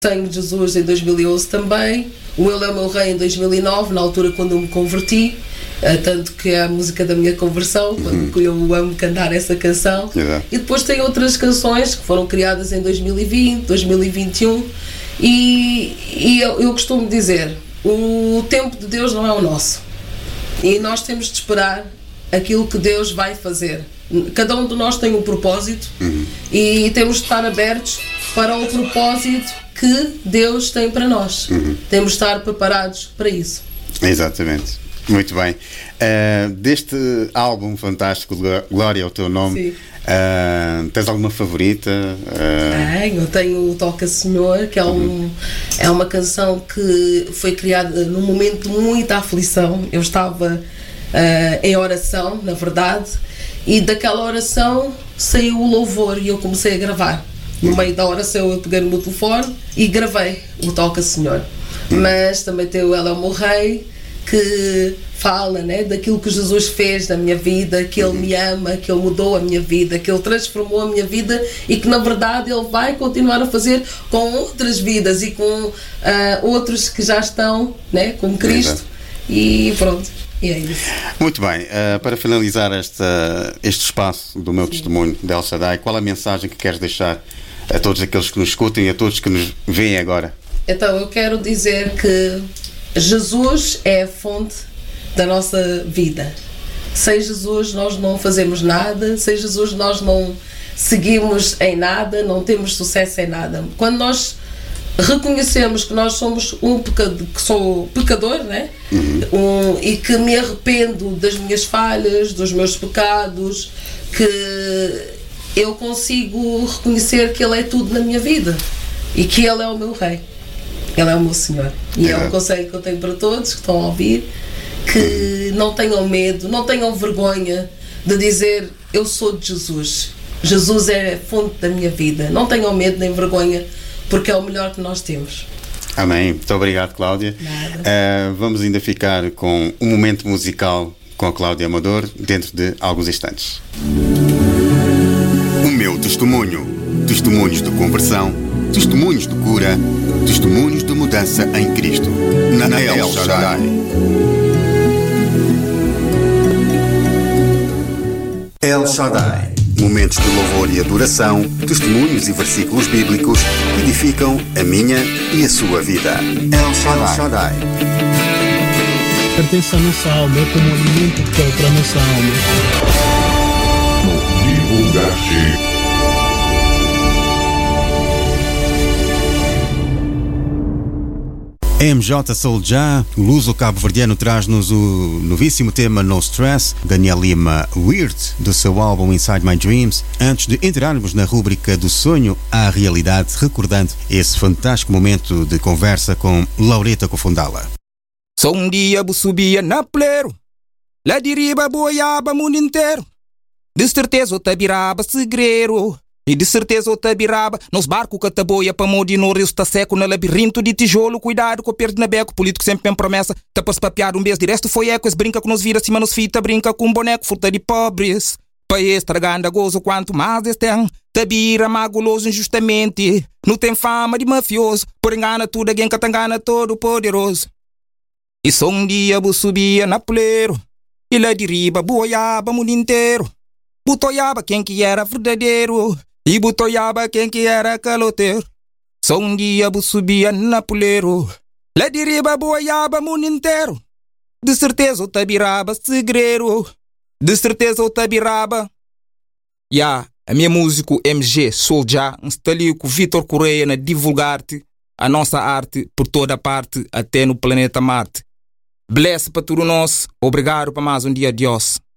Tenho Jesus em 2011 também. O Ele é o Meu Rei em 2009, na altura quando eu me converti. Tanto que é a música da minha conversão, quando eu amo cantar essa canção. E depois tem outras canções que foram criadas em 2020, 2021. E eu costumo dizer, o tempo de Deus não é o nosso. E nós temos de esperar aquilo que Deus vai fazer. Cada um de nós tem um propósito e temos de estar abertos para o propósito que Deus tem para nós. Temos de estar preparados para isso. Exatamente. Muito bem. Deste álbum fantástico, Glória ao Teu Nome, tens alguma favorita? Eu tenho o Toca Senhor, que é uma canção que foi criada num momento de muita aflição. Eu estava em oração, na verdade, e daquela oração saiu o louvor e eu comecei a gravar. No meio da oração eu peguei no meu telefone e gravei o Toca Senhor. Mas também tem o Ele é o Meu Rei, que fala, né, daquilo que Jesus fez na minha vida, que Ele me ama, que Ele mudou a minha vida, que Ele transformou a minha vida e que na verdade Ele vai continuar a fazer com outras vidas e com outros que já estão, né, com Cristo. E pronto, e é isso. Muito bem, para finalizar este espaço do meu testemunho de El Shaddai, qual a mensagem que queres deixar a todos aqueles que nos escutem e a todos que nos veem agora? Então eu quero dizer que Jesus é a fonte da nossa vida. Sem Jesus nós não fazemos nada, sem Jesus nós não seguimos em nada, não temos sucesso em nada. Quando nós reconhecemos que nós somos que sou pecador, né? E que me arrependo das minhas falhas, dos meus pecados, que eu consigo reconhecer que Ele é tudo na minha vida e que Ele é o meu Rei. Ele é o meu Senhor. E é um conselho que eu tenho para todos que estão a ouvir, que não tenham medo, não tenham vergonha de dizer eu sou de Jesus. Jesus é a fonte da minha vida. Não tenham medo nem vergonha, porque é o melhor que nós temos. Amém. Muito obrigado, Cláudia. Vamos ainda ficar com um momento musical com a Cláudia Amador dentro de alguns instantes. O meu testemunho. Testemunhos de conversão, testemunhos de cura, testemunhos de mudança em Cristo. Na El Shaddai. El Shaddai. Momentos de louvor e adoração, testemunhos e versículos bíblicos que edificam a minha e a sua vida. El Shaddai. Pertence à nossa alma, é como um alimento vital para a nossa alma. Divulgar-te. MJ Soulja, o luso cabo-verdiano, traz-nos o novíssimo tema No Stress, Daniel Lima Weird, do seu álbum Inside My Dreams. Antes de entrarmos na rúbrica do sonho à realidade, recordando esse fantástico momento de conversa com Laureta Cofundala. Só dia subia na plero, lá de riba boiaba mundo inteiro. De certeza o tabiraba segredo. E de certeza o tabiraba nos barcos que te boia para modi no rio está seco no labirinto de tijolo. Cuidado com o perde na beco, político sempre tem promessa. Tá para se papear um beijo de resto foi eco. Brinca com nos vira acima nos fita, brinca com um boneco fruta de pobres. Para estragando a gozo quanto mais este tem. Tabira maguloso injustamente. Não tem fama de mafioso, por engana tudo alguém que te engana todo poderoso. E só dia subia na poleiro, e lá de riba boiaba mundo inteiro. Butoiaba quem que era verdadeiro e butoiaba quem que era caloteiro. Só dia subia na poleiro, lá de riba boiaba mundo inteiro. De certeza o tabiraba segredo, de certeza o tabiraba. A minha músico MG Soulja está ali com Vitor Correia na divulgar-te a nossa arte por toda parte, até no planeta Marte. Bless para tudo nós, obrigado para mais um dia, Deus.